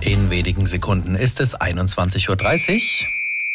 In wenigen Sekunden ist es 21.30 Uhr.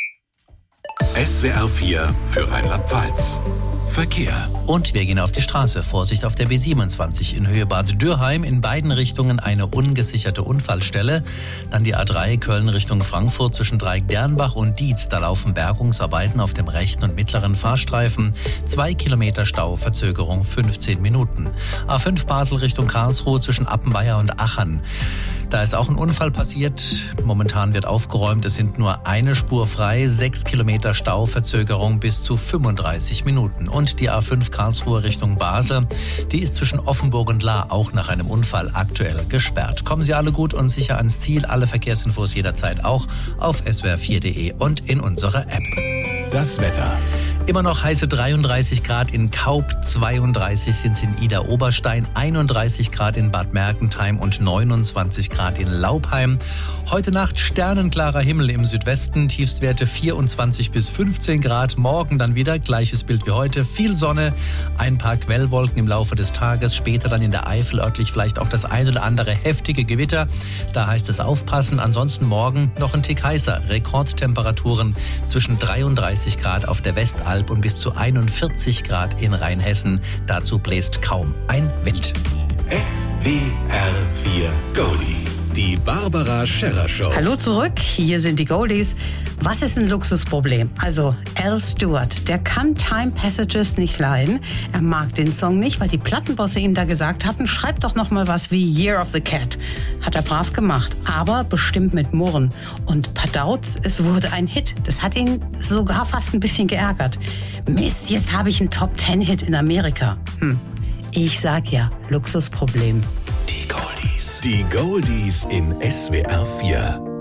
SWR 4 für Rheinland-Pfalz. Verkehr. Und wir gehen auf die Straße. Vorsicht auf der B27 in Höhe Bad Dürheim. In beiden Richtungen eine ungesicherte Unfallstelle. Dann die A3 Köln Richtung Frankfurt zwischen Dreieck-Dernbach und Dietz. Da laufen Bergungsarbeiten auf dem rechten und mittleren Fahrstreifen. 2 Kilometer Stau, Verzögerung 15 Minuten. A5 Basel Richtung Karlsruhe zwischen Appenweier und Achern. Da ist auch ein Unfall passiert. Momentan wird aufgeräumt. Es sind nur eine Spur frei. 6 Kilometer Stau, Verzögerung bis zu 35 Minuten. Und die A5 Karlsruhe Richtung Basel, die ist zwischen Offenburg und Lahr auch nach einem Unfall aktuell gesperrt. Kommen Sie alle gut und sicher ans Ziel. Alle Verkehrsinfos jederzeit auch auf swr4.de und in unserer App. Das Wetter. Immer noch heiße 33 Grad in Kaup, 32 sind es in Idar-Oberstein, 31 Grad in Bad Mergentheim und 29 Grad in Laupheim. Heute Nacht sternenklarer Himmel im Südwesten, Tiefstwerte 24 bis 15 Grad. Morgen dann wieder gleiches Bild wie heute, viel Sonne, ein paar Quellwolken im Laufe des Tages. Später dann in der Eifel örtlich vielleicht auch das ein oder andere heftige Gewitter. Da heißt es aufpassen. Ansonsten morgen noch ein Tick heißer. Rekordtemperaturen zwischen 33 Grad auf der Westalb und bis zu 41 Grad in Rheinhessen. Dazu bläst kaum ein Wind. SWR 4 Goldies. Die Barbara Scherrer Show. Hallo zurück, hier sind die Goldies. Was ist ein Luxusproblem? Also Al Stewart, der kann Time Passages nicht leiden. Er mag den Song nicht, weil die Plattenbosse ihm da gesagt hatten, schreib doch noch mal was wie Year of the Cat. Hat er brav gemacht, aber bestimmt mit Murren. Und Padauz, es wurde ein Hit. Das hat ihn sogar fast ein bisschen geärgert. Mist, jetzt habe ich einen Top-10-Hit in Amerika. Ich sag ja, Luxusproblem. Die Goldies. Die Goldies in SWR 4.